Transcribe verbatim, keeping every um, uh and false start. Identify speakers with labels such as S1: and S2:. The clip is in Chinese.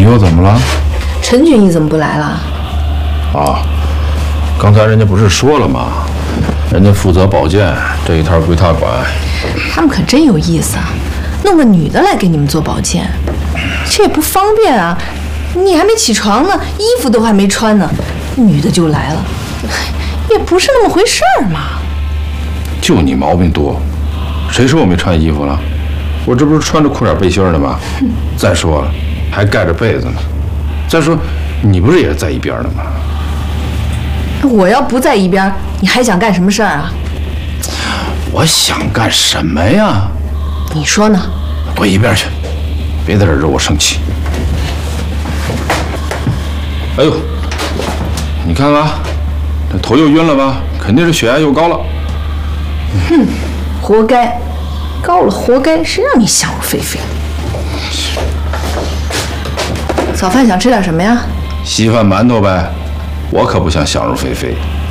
S1: 你又怎么了？
S2: 陈俊义怎么不来了？
S1: 啊，刚才人家不是说了吗？人家负责保健，这一摊归他管。
S2: 他们可真有意思啊，弄个女的来给你们做保健，这也不方便啊。你还没起床呢，衣服都还没穿呢，女的就来了，也不是那么回事儿嘛。
S1: 就你毛病多，谁说我没穿衣服了？我这不是穿着裤衩背心的吗？再说了，还盖着被子呢。再说，你不是也在一边的吗？
S2: 我要不在一边，你还想干什么事儿啊？
S1: 我想干什么呀？
S2: 你说呢？
S1: 滚一边去，别在这惹我生气。哎呦，你看看，这头又晕了吧？肯定是血压又高了。
S2: 哼，活该，高了活该，谁让你想入非非？早饭想吃点什么呀？
S1: 稀饭馒头呗，我可不想想入非非。